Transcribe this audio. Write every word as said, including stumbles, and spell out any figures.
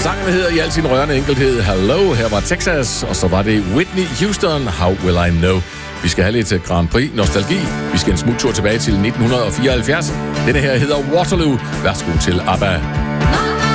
Sangen hedder i al sin rørende enkelhed Hello, her var Texas, og så var det Whitney Houston, How Will I Know. Vi skal have lidt Grand Prix nostalgi. Vi skal en smuttur tilbage til nitten fireoghalvfjerds. Denne her hedder Waterloo. Værsgo til ABBA.